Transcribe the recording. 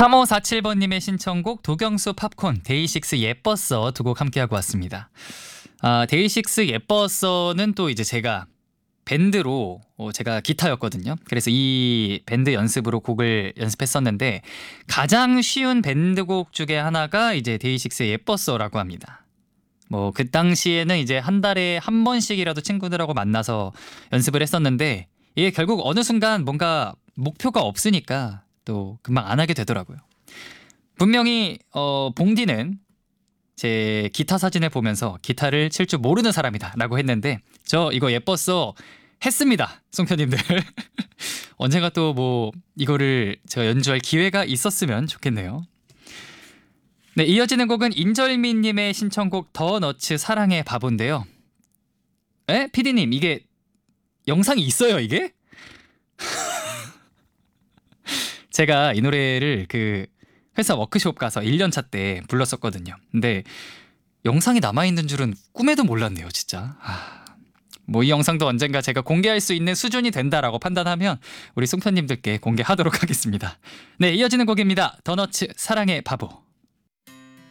3547번님의 신청곡 도경수 팝콘 데이식스 예뻤어 두 곡 함께하고 왔습니다. 데이식스 예뻤어는 또 이제 제가 밴드로 제가 기타였거든요. 그래서 이 밴드 연습으로 곡을 연습했었는데 가장 쉬운 밴드곡 중에 하나가 이제 데이식스의 예뻤어라고 합니다. 뭐 그 당시에는 이제 한 달에 한 번씩이라도 친구들하고 만나서 연습을 했었는데 이게 결국 어느 순간 뭔가 목표가 없으니까 또 금방 안 하게 되더라고요. 분명히 봉디는 제 기타 사진을 보면서 기타를 칠 줄 모르는 사람이다 라고 했는데 저 이거 예뻤어 했습니다. 송편님들. 언젠가 또 뭐 이거를 제가 연주할 기회가 있었으면 좋겠네요. 네, 이어지는 곡은 인절미님의 신청곡 더 너츠 사랑의 바보인데요. 에? 피디님 이게 영상이 있어요 이게? 제가 이 노래를 그 회사 워크숍 가서 1년차 때 불렀었거든요. 근데 영상이 남아있는 줄은 꿈에도 몰랐네요 진짜. 뭐 이 영상도 언젠가 제가 공개할 수 있는 수준이 된다라고 판단하면 우리 송편님들께 공개하도록 하겠습니다. 네, 이어지는 곡입니다. 더너츠 사랑의 바보.